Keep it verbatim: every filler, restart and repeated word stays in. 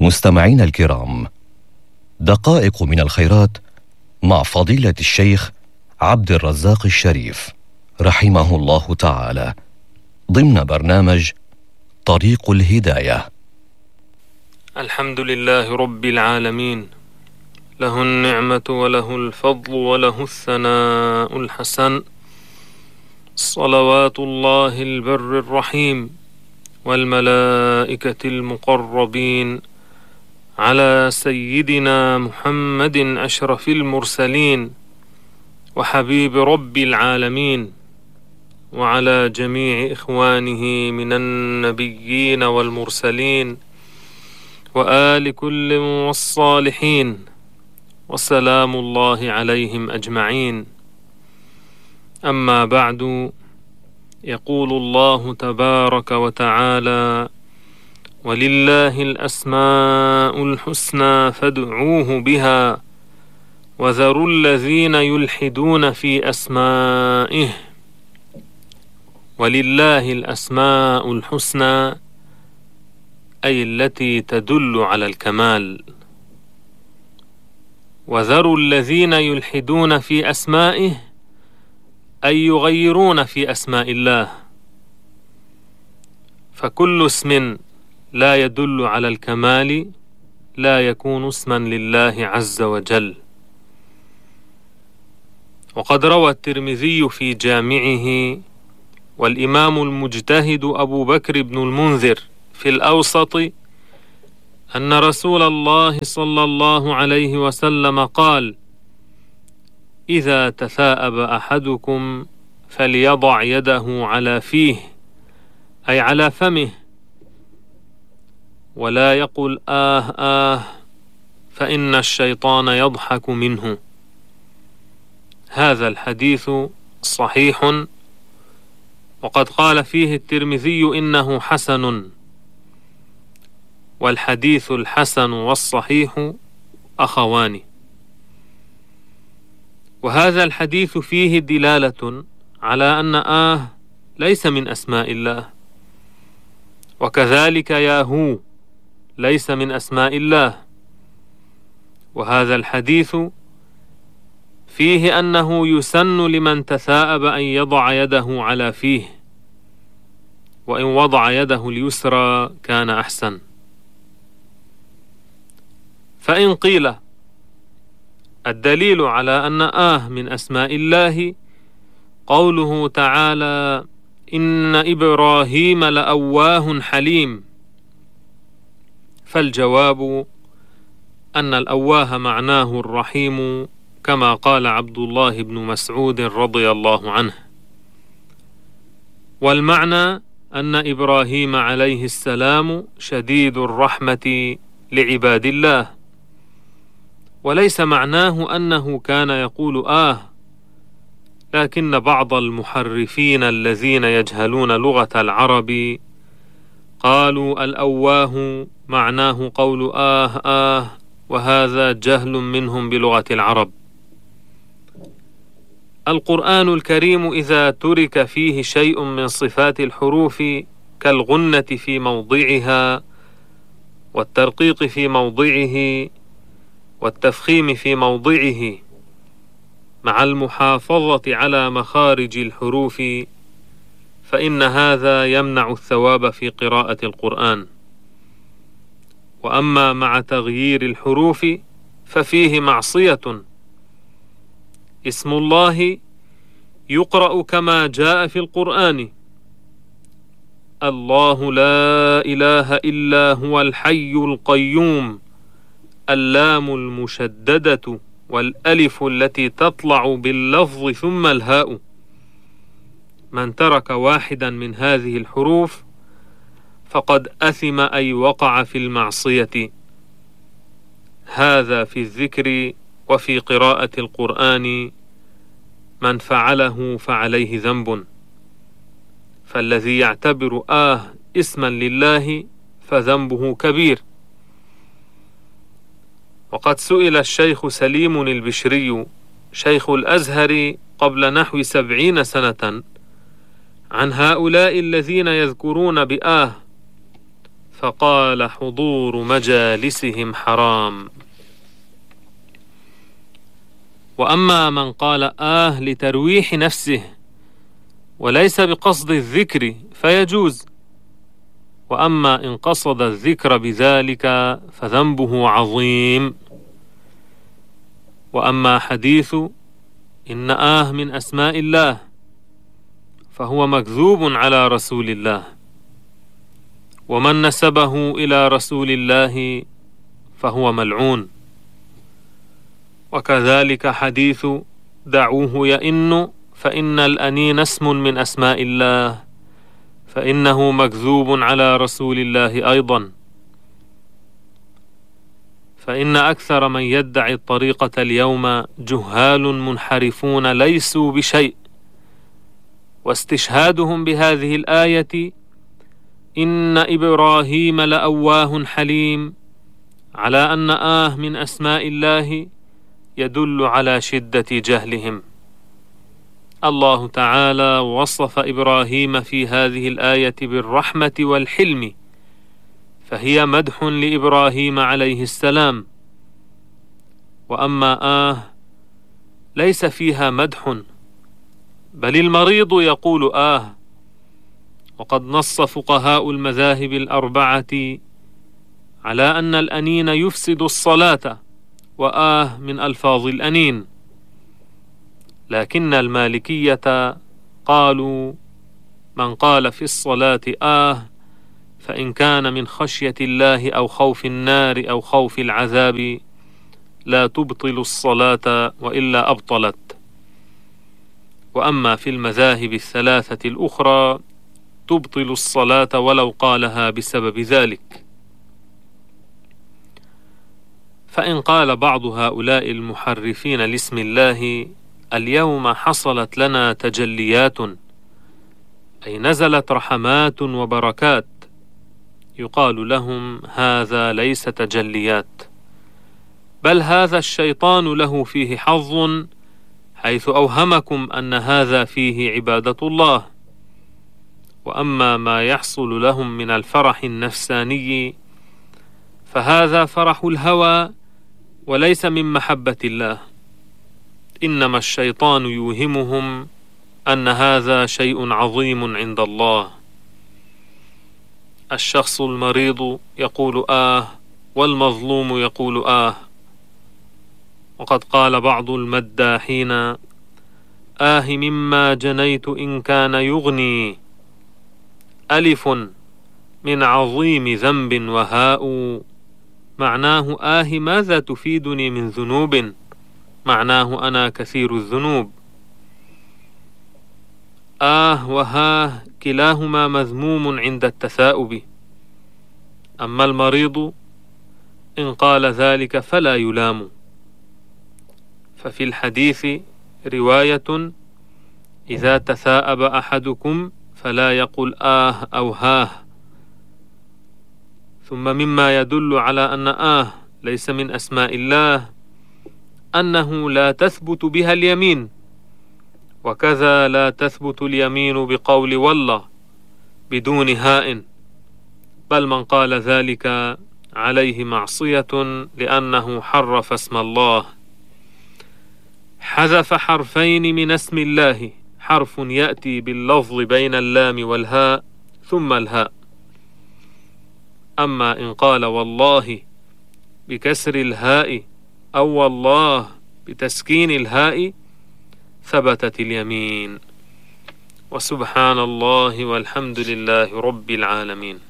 مستمعين الكرام، دقائق من الخيرات مع فضيلة الشيخ عبد الرزاق الشريف رحمه الله تعالى ضمن برنامج طريق الهداية. الحمد لله رب العالمين، له النعمة وله الفضل وله الثناء الحسن، صلوات الله البر الرحيم والملائكة المقربين على سيدنا محمد أشرف المرسلين وحبيب رب العالمين، وعلى جميع إخوانه من النبيين والمرسلين وآل كل والصالحين، وسلام الله عليهم أجمعين. أما بعد، يقول الله تبارك وتعالى: ولله الأسماء الحسنى فادعوه بها وذروا الذين يلحدون في أسمائه. ولله الأسماء الحسنى أي التي تدل على الكمال، وذروا الذين يلحدون في أسمائه أي يغيرون في أسماء الله، فكل اسم لا يدل على الكمال لا يكون اسما لله عز وجل. وقد روى الترمذي في جامعه والإمام المجتهد أبو بكر بن المنذر في الأوسط أن رسول الله صلى الله عليه وسلم قال: إذا تثاءب أحدكم فليضع يده على فيه أي على فمه، ولا يقل آه آه فإن الشيطان يضحك منه. هذا الحديث صحيح، وقد قال فيه الترمذي إنه حسن، والحديث الحسن والصحيح أخوان. وهذا الحديث فيه دلالة على أن آه ليس من أسماء الله، وكذلك ياهو ليس من أسماء الله. وهذا الحديث فيه أنه يسن لمن تثاءب أن يضع يده على فيه، وإن وضع يده اليسرى كان أحسن. فإن قيل الدليل على أن آه من أسماء الله قوله تعالى: إن إبراهيم لأواه حليم، فالجواب أن الأواه معناه الرحيم، كما قال عبد الله بن مسعود رضي الله عنه. والمعنى أن إبراهيم عليه السلام شديد الرحمة لعباد الله، وليس معناه أنه كان يقول آه، لكن بعض المحرفين الذين يجهلون لغة العرب قالوا الأواه معناه قول آه آه، وهذا جهل منهم بلغة العرب. القرآن الكريم إذا ترك فيه شيء من صفات الحروف كالغنة في موضعها، والترقيق في موضعه، والتفخيم في موضعه، مع المحافظة على مخارج الحروف، فإن هذا يمنع الثواب في قراءة القرآن. وأما مع تغيير الحروف ففيه معصية. اسم الله يقرأ كما جاء في القرآن: الله لا إله إلا هو الحي القيوم، اللام المشددة والألف التي تطلع باللفظ ثم الهاء. من ترك واحدا من هذه الحروف فقد أثم أي وقع في المعصية. هذا في الذكر. وفي قراءة القرآن من فعله فعليه ذنب، فالذي يعتبر آه اسما لله فذنبه كبير. وقد سئل الشيخ سليم البشري شيخ الأزهر قبل نحو سبعين سنة عن هؤلاء الذين يذكرون بآه، فقال حضور مجالسهم حرام. وأما من قال آه لترويح نفسه وليس بقصد الذكر فيجوز، وأما إن قصد الذكر بذلك فذنبه عظيم. وأما حديث إن آه من أسماء الله فهو مكذوب على رسول الله، ومن نسبه إلى رسول الله فهو ملعون. وكذلك حديث دعوه يئن فإن الأنين اسم من أسماء الله فإنه مكذوب على رسول الله أيضا. فإن أكثر من يدعي الطريقة اليوم جهال منحرفون ليسوا بشيء، واستشهادهم بهذه الآية إن إبراهيم لأواه حليم على أن آه من أسماء الله يدل على شدة جهلهم. الله تعالى وصف إبراهيم في هذه الآية بالرحمة والحلم، فهي مدح لإبراهيم عليه السلام. وأما آه ليس فيها مدح، بل المريض يقول آه. وقد نص فقهاء المذاهب الأربعة على أن الأنين يفسد الصلاة، وآه من ألفاظ الأنين، لكن المالكية قالوا من قال في الصلاة آه فإن كان من خشية الله أو خوف النار أو خوف العذاب لا تبطل الصلاة وإلا أبطلت. وأما في المذاهب الثلاثة الأخرى تبطل الصلاة ولو قالها بسبب ذلك. فإن قال بعض هؤلاء المحرفين لاسم الله اليوم حصلت لنا تجليات، أي نزلت رحمات وبركات، يقال لهم هذا ليس تجليات، بل هذا الشيطان له فيه حظ، حيث أوهمكم أن هذا فيه عبادة الله. وأما ما يحصل لهم من الفرح النفساني فهذا فرح الهوى وليس من محبة الله، إنما الشيطان يوهمهم أن هذا شيء عظيم عند الله. الشخص المريض يقول آه، والمظلوم يقول آه. وقد قال بعض المداحين آه مما جنيت إن كان يغني، ألف من عظيم ذنب وهاء، معناه آه ماذا تفيدني من ذنوب، معناه أنا كثير الذنوب. آه وهاه كلاهما مذموم عند التثاؤب. أما المريض إن قال ذلك فلا يلام. ففي الحديث رواية إذا تثاءب أحدكم فلا يقل آه أو هاه. ثم مما يدل على أن آه ليس من أسماء الله أنه لا تثبت بها اليمين، وكذا لا تثبت اليمين بقول والله بدون هاء، بل من قال ذلك عليه معصية لأنه حرف اسم الله. حذف حرفين من اسم الله، حرف يأتي باللفظ بين اللام والهاء ثم الهاء. أما إن قال والله بكسر الهاء أو والله بتسكين الهاء ثبتت اليمين. وسبحان الله والحمد لله رب العالمين.